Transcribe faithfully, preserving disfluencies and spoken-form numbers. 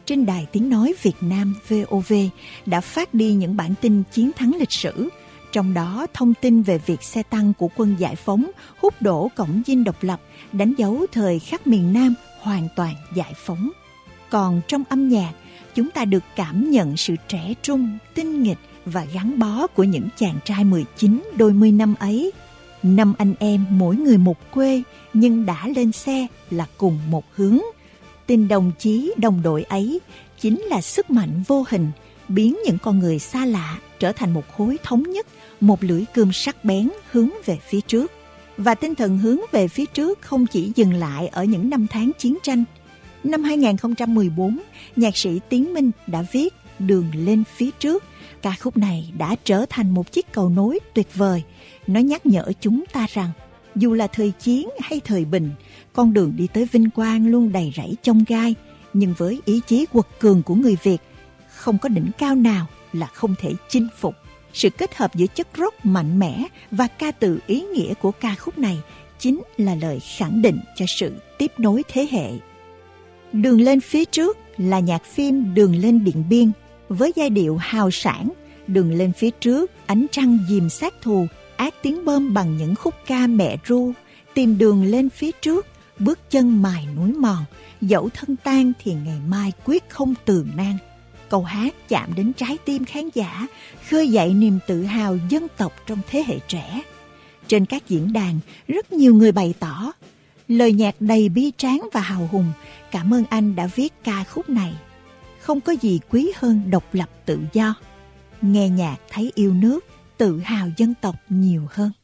trên Đài Tiếng Nói Việt Nam vê o vê đã phát đi những bản tin chiến thắng lịch sử, trong đó thông tin về việc xe tăng của quân giải phóng hút đổ cổng dinh độc lập, đánh dấu thời khắc miền Nam hoàn toàn giải phóng. Còn trong âm nhạc, chúng ta được cảm nhận sự trẻ trung, tinh nghịch và gắn bó của những chàng trai mười chín đôi mươi năm ấy. Năm anh em mỗi người một quê, nhưng đã lên xe là cùng một hướng. Tình đồng chí đồng đội ấy chính là sức mạnh vô hình, biến những con người xa lạ trở thành một khối thống nhất, một lưỡi cơm sắc bén hướng về phía trước. Và tinh thần hướng về phía trước không chỉ dừng lại ở những năm tháng chiến tranh. Năm hai không một bốn, nhạc sĩ Tiến Minh đã viết Đường lên phía trước. Ca khúc này đã trở thành một chiếc cầu nối tuyệt vời. Nó nhắc nhở chúng ta rằng, dù là thời chiến hay thời bình, con đường đi tới vinh quang luôn đầy rẫy chông gai. Nhưng với ý chí quật cường của người Việt, không có đỉnh cao nào là không thể chinh phục. Sự kết hợp giữa chất rock mạnh mẽ và ca từ ý nghĩa của ca khúc này chính là lời khẳng định cho sự tiếp nối thế hệ. Đường lên phía trước là nhạc phim Đường lên Điện Biên với giai điệu hào sảng. Đường lên phía trước, ánh trăng dìm sát thù, ác tiếng bom bằng những khúc ca mẹ ru. Tìm đường lên phía trước, bước chân mài núi mòn, dẫu thân tan thì ngày mai quyết không từ nan. Câu hát chạm đến trái tim khán giả, khơi dậy niềm tự hào dân tộc trong thế hệ trẻ. Trên các diễn đàn, rất nhiều người bày tỏ lời nhạc đầy bi tráng và hào hùng. Cảm ơn anh đã viết ca khúc này. Không có gì quý hơn độc lập tự do. Nghe nhạc thấy yêu nước, tự hào dân tộc nhiều hơn.